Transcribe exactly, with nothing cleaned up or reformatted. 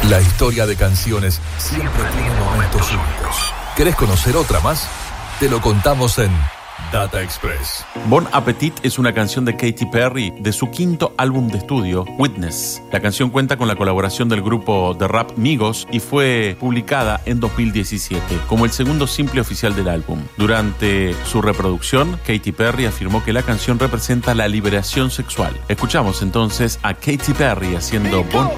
La historia de canciones siempre tiene momentos únicos. ¿Querés conocer otra más? Te lo contamos en Data Express. Bon Appetit es una canción de Katy Perry de su quinto álbum de estudio, Witness. La canción cuenta con la colaboración del grupo de rap Migos y fue publicada en dos mil diecisiete como el segundo simple oficial del álbum. Durante su reproducción, Katy Perry afirmó que la canción representa la liberación sexual. Escuchamos entonces a Katy Perry haciendo Bon